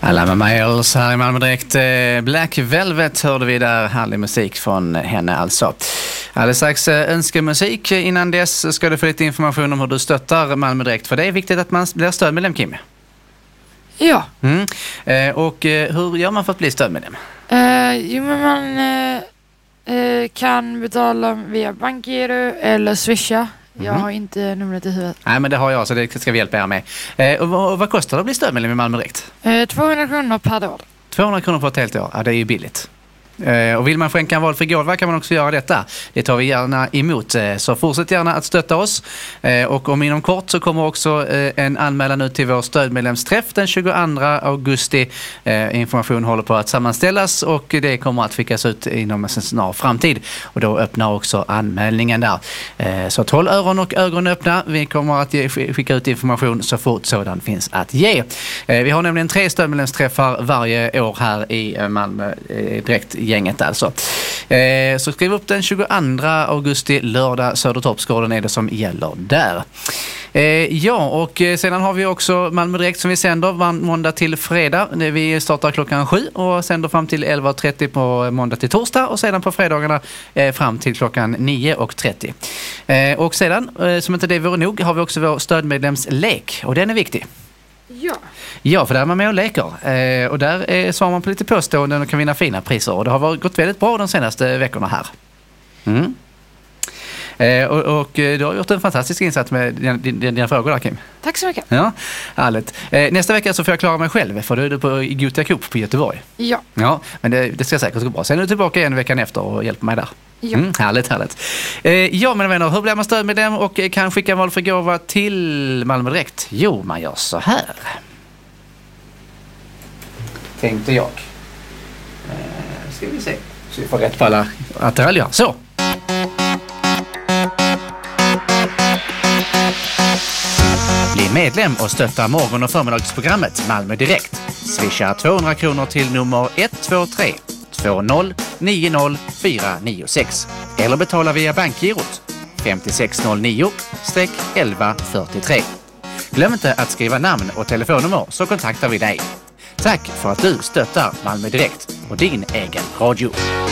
Alabama Miles här i Malmö Direkt. Black Velvet hörde vi där, härlig musik från henne alltså. Alldeles strax önskemusik. Innan dess ska du få lite information om hur du stöttar Malmö Direkt, för det är viktigt att man blir stödmedlem, Kim. Ja. Och hur gör man för att bli stödmedlem? Men man kan betala via bankgiro eller swisha. Jag har inte numret i huvudet. Nej, men det har jag, så det ska vi hjälpa er med. Och vad kostar det att bli stödmedlem i Malmö Direkt? 200 kronor per år. 200 kronor på ett helt år, ja, det är ju billigt. Och vill man skänka en valfri gåva kan man också göra detta. Det tar vi gärna emot. Så fortsätt gärna att stötta oss. Och om inom kort så kommer också en anmälan ut till vår stödmedlemsträff den 22 augusti. Information håller på att sammanställas och det kommer att skickas ut inom en snar framtid. Och då öppnar också anmälningen där. Så att håll öron och ögon öppna. Vi kommer att skicka ut information så fort sådan finns att ge. Vi har nämligen 3 stödmedlemsträffar varje år här i Malmö Direkt gänget alltså. Så skriv upp den 22 augusti, lördag, Södertorpsgården är det som gäller där. Ja, och sedan har vi också Malmö Direkt som vi sänder måndag till fredag. Vi startar klockan 7 och sänder fram till 11.30 på måndag till torsdag och sedan på fredagarna fram till klockan 9.30. Och sedan, som inte det vore nog, har vi också vår stödmedlemslek och den är viktig. Ja, för där är man med och leker. Och där svarar man på lite påståenden och kan vinna fina priser. Och det har gått väldigt bra de senaste veckorna här. Och du har gjort en fantastisk insats med dina frågor där, Kim. Tack så mycket. Ja, härligt. Nästa vecka så får jag klara mig själv, för du är på Gothia Cup på Göteborg. Ja, men det ska säkert gå bra. Sen är du tillbaka igen veckan efter och hjälper mig där. Ja. Härligt. Ja, mina vänner, hur blir man stödmedlem och kan skicka en valfri gåva till Malmö Direkt? Jo, man gör så här. Tänkte jag. Ska vi se. Så vi får rätt på alla attiraljer. Så. Bli medlem och stötta morgon- och förmiddagsprogrammet Malmö Direkt. Swisha 200 kronor till nummer 123 20 90 496 eller betala via bankgirot 5609-1143. Glöm inte att skriva namn och telefonnummer så kontaktar vi dig. Tack för att du stöttar Malmö Direkt och din egen radio.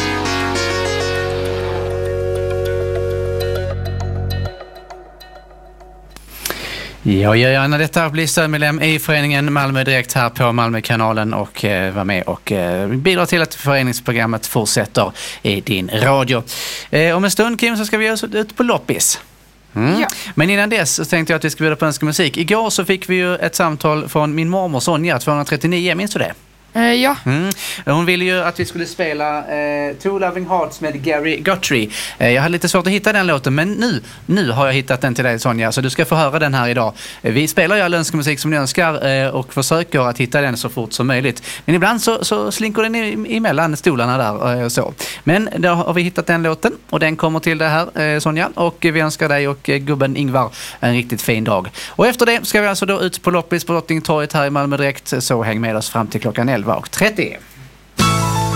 Jag gör gärna detta, bli stödmedlem i föreningen Malmö Direkt här på Malmökanalen och vara med och bidra till att föreningsprogrammet fortsätter i din radio. Om en stund, Kim, så ska vi göra ut på loppis. Ja. Men innan dess så tänkte jag att vi ska bjuda på önskemusik. Igår så fick vi ju ett samtal från min mormor Sonja, 239, minns du det? Ja. Hon ville ju att vi skulle spela Two Loving Hearts med Gary Guthrie. Jag hade lite svårt att hitta den låten, men nu har jag hittat den till dig, Sonja, så du ska få höra den här idag. Vi spelar ju all önskemusik som ni önskar och försöker att hitta den så fort som möjligt. Men ibland så slinker den emellan stolarna där och så. Men då har vi hittat den låten och den kommer till det här, Sonja, och vi önskar dig och gubben Ingvar en riktigt fin dag. Och efter det ska vi alltså då ut på loppis på Drottningtorget här i Malmö Direkt, så häng med oss fram till klockan 11:30.